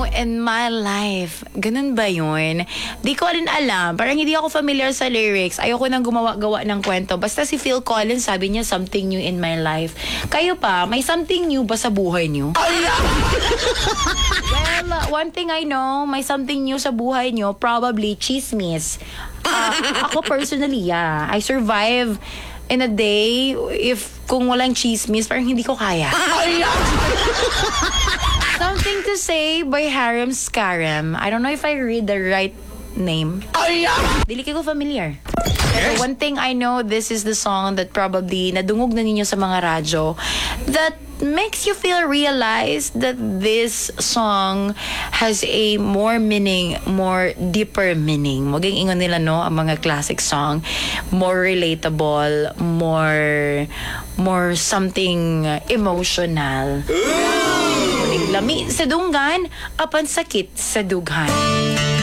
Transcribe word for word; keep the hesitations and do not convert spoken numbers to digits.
in my life. Ganun ba yun? Di ko rin alam. Parang hindi ako familiar sa lyrics. Ayoko nang gumawa-gawa ng kwento. Basta si Phil Collins, sabi niya, something new in my life. Kayo pa, may something new ba sa buhay niyo? Well, uh, one thing I know, may something new sa buhay niyo, probably chismis. Uh, ako personally, yeah. I survive in a day if kung walang chismis, parang hindi ko kaya. Something to Say by Harem Scarem. I don't know if I read the right name. Dili ko familiar. Pero one thing I know, this is the song that probably nadungog na ninyo sa mga radyo that makes you feel realize that this song has a more meaning, more deeper meaning. Maging ingon nila, no, ang mga classic song, more relatable, more more something emotional. Muling lami sa dunggan, apan sakit sa dughan.